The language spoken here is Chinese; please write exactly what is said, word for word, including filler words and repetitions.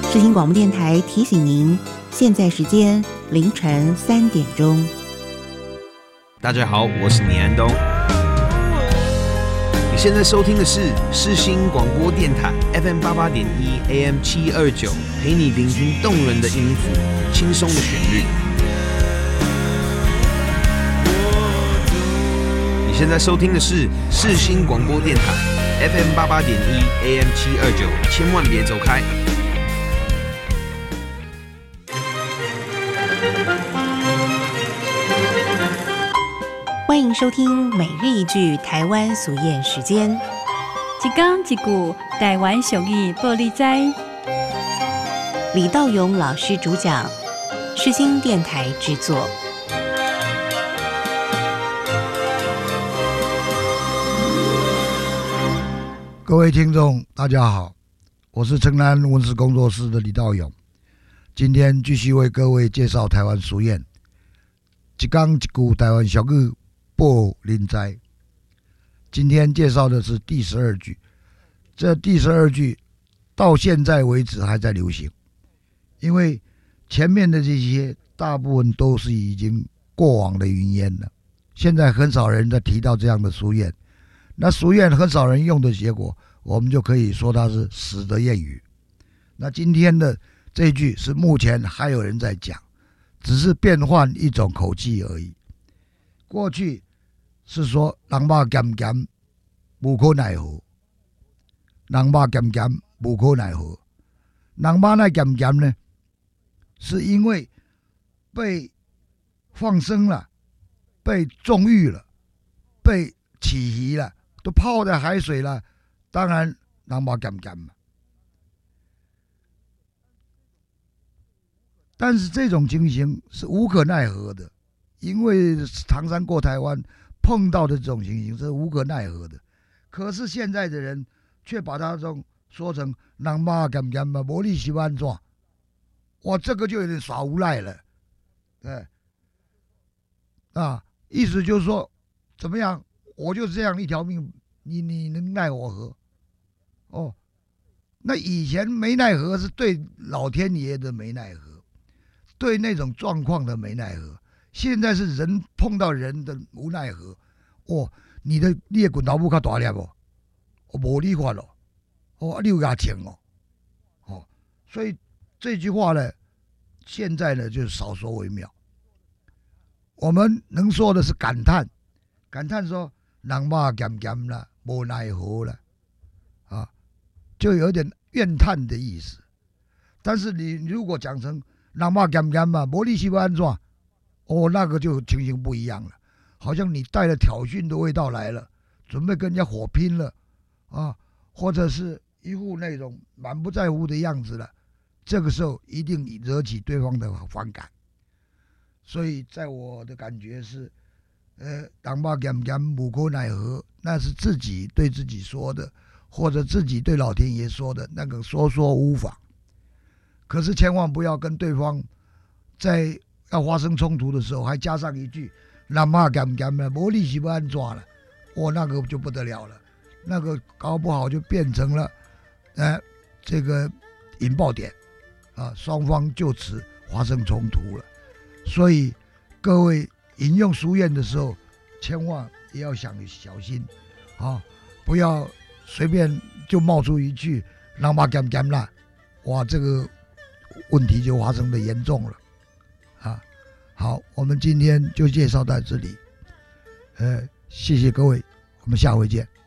世新广播电台提醒您，现在时间凌晨三点钟。 大家好，我是倪安东。你现在收听的是世新广播电台 F M 八八点一 A M 七二九，陪你聆听动人的音符，轻松的旋律。你现在收听的是世新广播电台 F M 八八点一 A M 七二九，千万别走开。 欢迎收听每日一句台湾俗谚时间， 一讲一句台湾俗语报你知。 李道勇老师主讲，世新电台制作。 各位听众大家好，我是城南文史工作室的李道勇，今天继续为各位介绍台湾俗谚，一讲一句台湾俗语报您知。今天介绍的是第十二句，这第十二句到现在为止还在流行，因为前面的这些大部分都是已经过往的云烟了，现在很少人在提到这样的俗谚。那俗谚很少人用的结果，我们就可以说它是死的谚语。那今天的这一句是目前还有人在讲，只是变换一种口气而已。过去是说人肉咸咸无可奈何，人肉咸咸无可奈何。人肉那咸咸呢，是因为被放生了，被纵欲了，被起鱼了，都泡在海水了，当然人肉咸咸嘛。但是这种情形是无可奈何的，因为唐山过台湾碰到的这种情形是无可奈何的。可是现在的人却把它说成人肉咸咸嘛，无你是要安怎？哇，这个就有点耍无赖了，对，啊，意思就是说怎么样？我就这样一条命，你你能奈我何？哦，那以前没奈何是对老天爷的没奈何，对那种状况的没奈何。现在是人碰到人的无奈何。哦，你的你的拳头母较大粒哦，我无你法咯，哦，你有牙签哦，哦，所以这句话呢，现在呢就少说为妙。我们能说的是感叹，感叹说。人肉咸咸啦，无奈何啦，啊，就有点怨叹的意思。但是你如果讲成人肉咸咸嘛，无你是要安怎？哦，那个就情形不一样了，好像你带了挑衅的味道来了，准备跟人家火拼了啊，或者是一副那种满不在乎的样子了。这个时候一定惹起对方的反感。所以在我的感觉是。呃，人肉咸咸无可奈何，那是自己对自己说的，或者自己对老天爷说的，那个说说无妨。可是千万不要跟对方在要发生冲突的时候，还加上一句“人肉咸咸的，无你是要安怎了”，哦，那个就不得了了，那个搞不好就变成了，呃，这个引爆点，啊，双方就此发生冲突了。所以各位。引用俗谚的时候，千万也要想小心，啊，不要随便就冒出一句“人肉咸咸啦”，哇，这个问题就发生的严重了，啊，好，我们今天就介绍到这里，呃，谢谢各位，我们下回见。